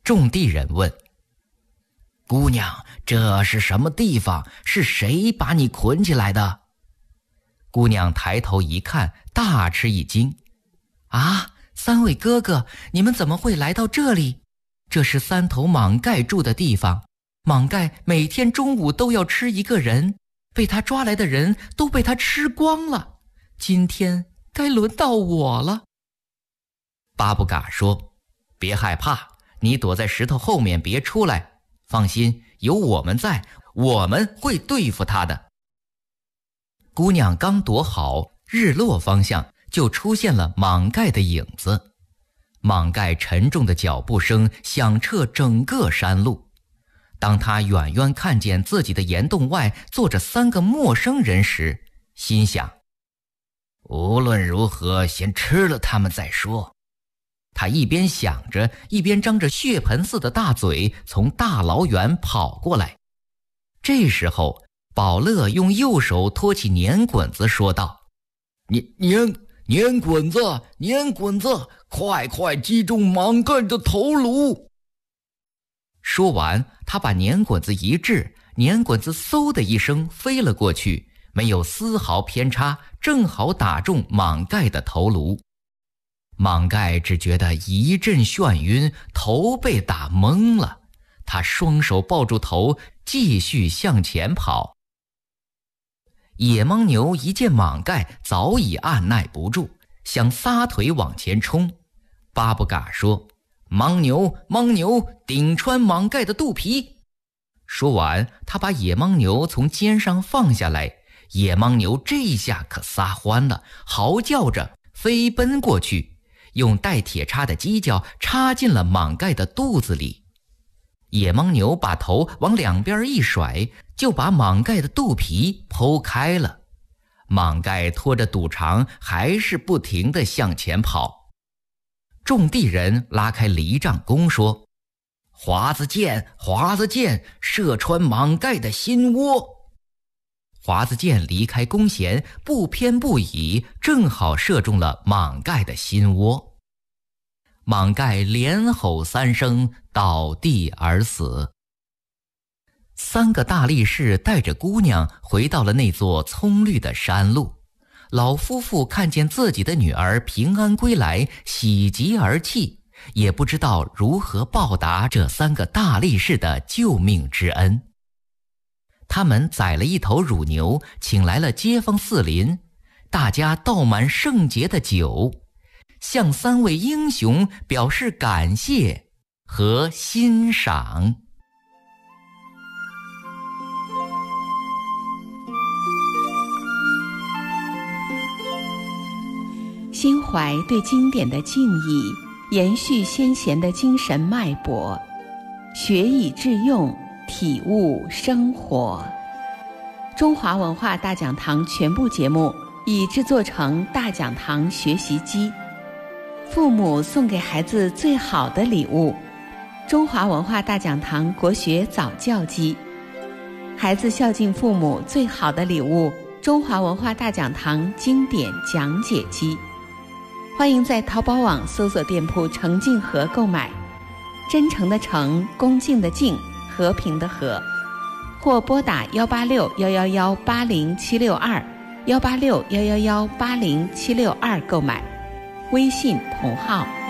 种地人问：姑娘，这是什么地方？是谁把你捆起来的？姑娘抬头一看，大吃一惊。啊，三位哥哥，你们怎么会来到这里？这是三头蟒盖住的地方，蟒盖每天中午都要吃一个人，被他抓来的人都被他吃光了，今天该轮到我了。巴布嘎说：别害怕，你躲在石头后面别出来，放心，有我们在，我们会对付他的。姑娘刚躲好，日落方向就出现了蟒盖的影子，蟒盖沉重的脚步声响彻整个山路。当他远远看见自己的岩洞外坐着3个陌生人时，心想：无论如何先吃了他们再说。他一边想着，一边张着血盆似的大嘴从大老远跑过来。这时候宝乐用右手托起粘滚子说道：粘滚子，粘滚子，快快击中蟒盖的头颅。说完，他把粘滚子一掷，粘滚子嗖的一声飞了过去，没有丝毫偏差，正好打中蟒盖的头颅。蟒盖只觉得一阵眩晕，头被打懵了，他双手抱住头，继续向前跑。野牦牛一见蟒盖，早已按耐不住，想撒腿往前冲。巴布嘎说：牦牛，顶穿蟒盖的肚皮。说完，他把野牦牛从肩上放下来，野牦牛这下可撒欢了，嚎叫着飞奔过去，用带铁叉的犄角插进了蟒盖的肚子里。野牦牛把头往两边一甩，就把蟒盖的肚皮剖开了。蟒盖拖着肚肠，还是不停地向前跑。种地人拉开犁杖弓说：华子箭，射穿蟒盖的心窝。华子箭离开弓弦，不偏不倚，正好射中了蟒盖的心窝。蟒盖连吼3声，倒地而死。3个大力士带着姑娘回到了那座葱绿的山路。老夫妇看见自己的女儿平安归来，喜极而泣，也不知道如何报答这3个大力士的救命之恩。他们宰了一头乳牛，请来了街坊四邻，大家倒满圣洁的酒，向3位英雄表示感谢和欣赏。 心怀对经典的敬意，延续先贤的精神脉搏，学以致用，体悟生活。中华文化大讲堂全部节目已制作成大讲堂学习机，父母送给孩子最好的礼物，中华文化大讲堂国学早教机，孩子孝敬父母最好的礼物，中华文化大讲堂经典讲解机。欢迎在淘宝网搜索店铺诚敬和购买，真诚的诚，恭敬的敬，和平的和，或拨打186-111-80762 186-111-80762购买，微信同号